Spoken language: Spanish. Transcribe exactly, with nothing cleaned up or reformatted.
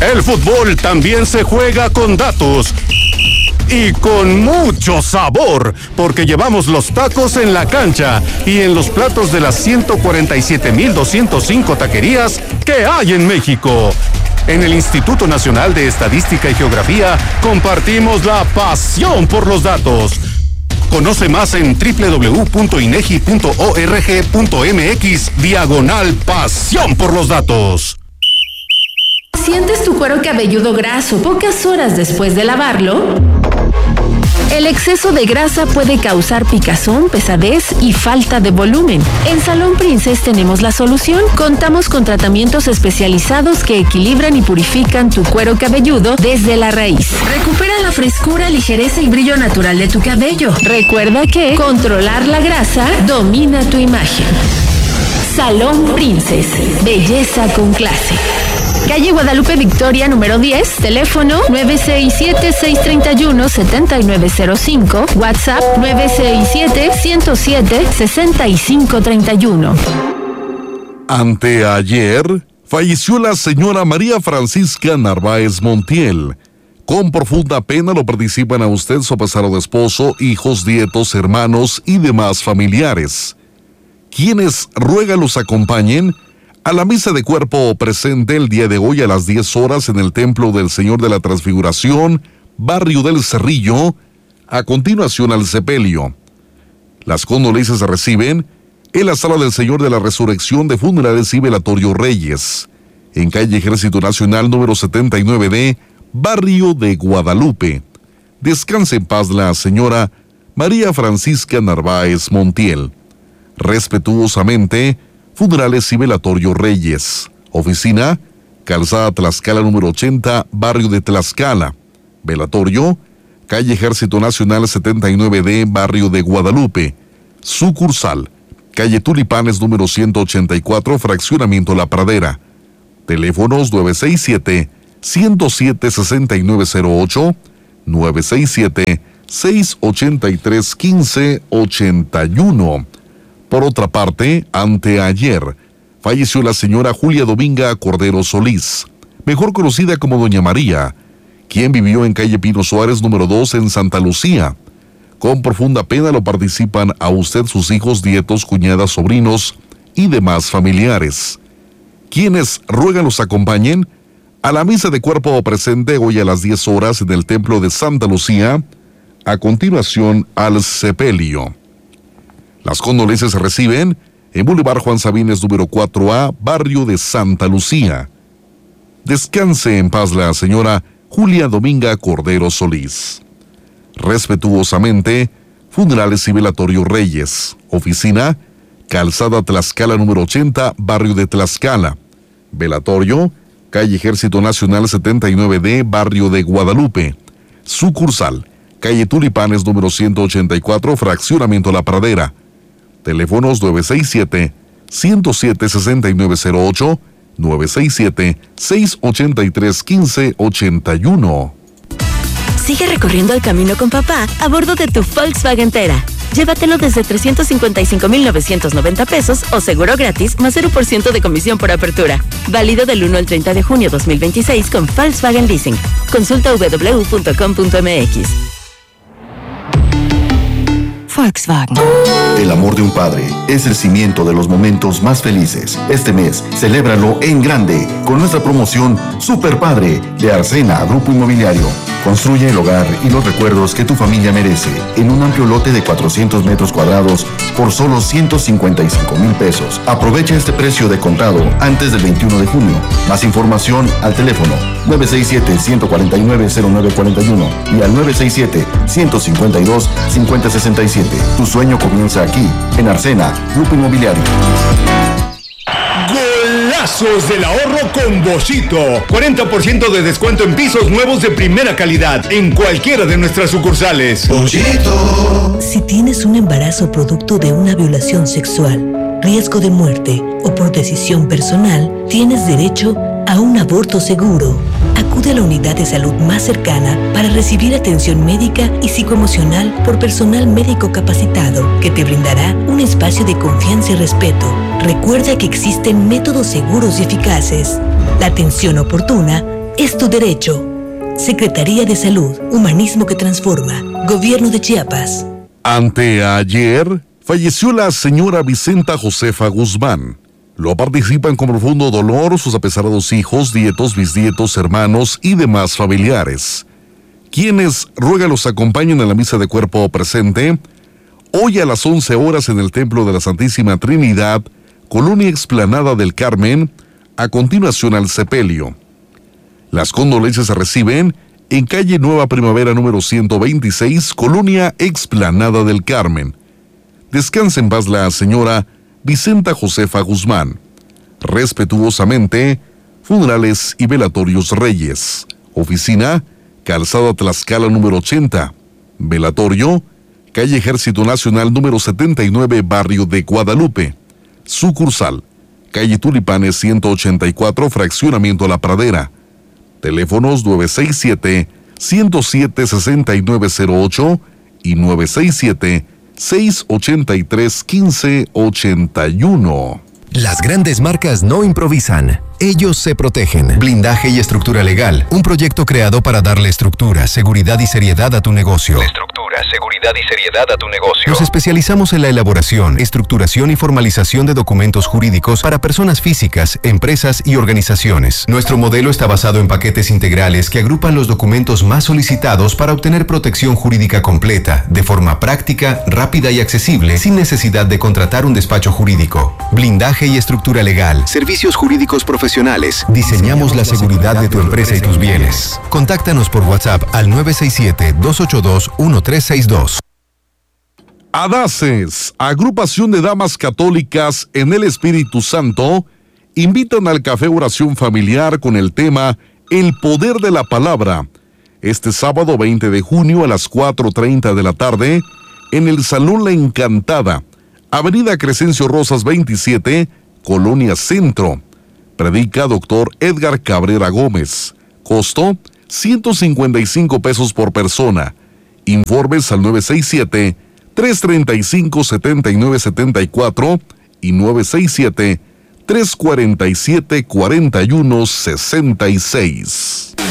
El fútbol también se juega con datos. Y con mucho sabor, porque llevamos los tacos en la cancha y en los platos de las ciento cuarenta y siete mil doscientos cinco taquerías que hay en México. En el Instituto Nacional de Estadística y Geografía compartimos la pasión por los datos. Conoce más en doble u doble u doble u punto inegi punto org punto mx diagonal pasión por los datos. ¿Sientes tu cuero cabelludo graso pocas horas después de lavarlo? El exceso de grasa puede causar picazón, pesadez y falta de volumen. En Salón Princess tenemos la solución. Contamos con tratamientos especializados que equilibran y purifican tu cuero cabelludo desde la raíz. Recupera la frescura, ligereza y brillo natural de tu cabello. Recuerda que controlar la grasa domina tu imagen. Salón Princess, belleza con clase. Calle Guadalupe Victoria, número diez, teléfono nueve seis siete, seis tres uno, siete nueve cero cinco, WhatsApp nueve seis siete, uno cero siete, seis cinco tres uno. Anteayer falleció la señora María Francisca Narváez Montiel. Con profunda pena lo participan a usted su pesado esposo, hijos, nietos, hermanos y demás familiares, quienes ruegan los acompañen a la misa de cuerpo presente el día de hoy a las diez horas en el Templo del Señor de la Transfiguración, barrio del Cerrillo, a continuación al sepelio. Las condolencias se reciben en la Sala del Señor de la Resurrección de Funerales y Velatorio Reyes, en calle Ejército Nacional número setenta y nueve D, barrio de Guadalupe. Descanse en paz la señora María Francisca Narváez Montiel. Respetuosamente, Funerales y Velatorio Reyes. Oficina, Calzada Tlaxcala número ochenta, barrio de Tlaxcala. Velatorio, calle Ejército Nacional setenta y nueve D, barrio de Guadalupe. Sucursal, calle Tulipanes número ciento ochenta y cuatro, fraccionamiento La Pradera. Teléfonos nueve seis siete, uno cero siete, seis nueve cero ocho, nueve seis siete, seis ocho tres, uno cinco ocho uno. Por otra parte, anteayer, falleció la señora Julia Dominga Cordero Solís, mejor conocida como Doña María, quien vivió en calle Pino Suárez número dos en Santa Lucía. Con profunda pena lo participan a usted sus hijos, nietos, cuñadas, sobrinos y demás familiares, quienes ruegan los acompañen a la misa de cuerpo presente hoy a las diez horas en el Templo de Santa Lucía, a continuación al sepelio. Las condolencias se reciben en Boulevard Juan Sabines número cuatro A, barrio de Santa Lucía. Descanse en paz la señora Julia Dominga Cordero Solís. Respetuosamente, Funerales y Velatorio Reyes. Oficina, Calzada Tlaxcala número ochenta, barrio de Tlaxcala. Velatorio, calle Ejército Nacional setenta y nueve D, barrio de Guadalupe. Sucursal, calle Tulipanes número ciento ochenta y cuatro, fraccionamiento La Pradera. Teléfonos nueve seis siete, uno cero siete, seis nueve cero ocho, nueve seis siete, seis ocho tres, uno cinco ocho uno. Sigue recorriendo el camino con papá a bordo de tu Volkswagen Tera. Llévatelo desde trescientos cincuenta y cinco mil novecientos noventa pesos o seguro gratis más cero por ciento de comisión por apertura. Válido del uno al treinta de junio dos mil veintiséis con Volkswagen Leasing. Consulta doble u doble u doble u punto com punto m x. Volkswagen. El amor de un padre es el cimiento de los momentos más felices. Este mes, celébralo en grande con nuestra promoción Super Padre de Arsena Grupo Inmobiliario. Construye el hogar y los recuerdos que tu familia merece en un amplio lote de cuatrocientos metros cuadrados por solo ciento cincuenta y cinco mil pesos. Aprovecha este precio de contado antes del veintiuno de junio. Más información al teléfono nueve seis siete, uno cuatro nueve, cero nueve cuatro uno y al nueve seis siete, uno cinco dos, cinco cero seis siete. Tu sueño comienza aquí, en Arsena Grupo Inmobiliario. Golazos del ahorro con Boschito. cuarenta por ciento de descuento en pisos nuevos de primera calidad en cualquiera de nuestras sucursales. Boschito. Si tienes un embarazo producto de una violación sexual, riesgo de muerte o por decisión personal, tienes derecho a un aborto seguro. Acude a la unidad de salud más cercana para recibir atención médica y psicoemocional por personal médico capacitado que te brindará un espacio de confianza y respeto. Recuerda que existen métodos seguros y eficaces. La atención oportuna es tu derecho. Secretaría de Salud, Humanismo que Transforma, Gobierno de Chiapas. Anteayer falleció la señora Vicenta Josefa Guzmán. Lo participan con profundo dolor sus apesados hijos, nietos, bisnietos, hermanos y demás familiares, quienes ruega los acompañen en la misa de cuerpo presente hoy a las once horas en el Templo de la Santísima Trinidad, Colonia Explanada del Carmen, a continuación al sepelio. Las condolencias se reciben en calle Nueva Primavera número ciento veintiséis, Colonia Explanada del Carmen. Descanse en paz la señora Vicenta Josefa Guzmán. Respetuosamente, Funerales y Velatorios Reyes. Oficina, Calzada Tlaxcala número ochenta. Velatorio, calle Ejército Nacional número setenta y nueve, Barrio de Guadalupe. Sucursal, calle Tulipanes ciento ochenta y cuatro, Fraccionamiento La Pradera. Teléfonos nueve seis siete, uno cero siete, seis nueve cero ocho y nueve seis siete, seis ocho tres, uno cinco ocho uno. Las grandes marcas no improvisan, ellos se protegen. Blindaje y estructura legal, un proyecto creado para darle estructura, seguridad y seriedad a tu negocio. Estructura, seguridad y seriedad a tu negocio. Nos especializamos en la elaboración, estructuración y formalización de documentos jurídicos para personas físicas, empresas y organizaciones. Nuestro modelo está basado en paquetes integrales que agrupan los documentos más solicitados para obtener protección jurídica completa, de forma práctica, rápida y accesible, sin necesidad de contratar un despacho jurídico. Blindaje y estructura legal, servicios jurídicos profesionales. Diseñamos la seguridad de tu empresa y tus bienes. Contáctanos por WhatsApp al nueve seis siete, dos ocho dos, uno tres seis dos. Adaces, agrupación de damas católicas en el Espíritu Santo, invitan al café oración familiar con el tema El poder de la palabra, este sábado veinte de junio a las cuatro treinta de la tarde, en el Salón La Encantada, Avenida Crescencio Rosas veintisiete, Colonia Centro. Predica doctor Edgar Cabrera Gómez. Costo, ciento cincuenta y cinco pesos por persona. Informes al nueve seis siete, tres tres cinco, siete nueve siete cuatro y nueve seis siete, tres cuatro siete, cuatro uno seis seis.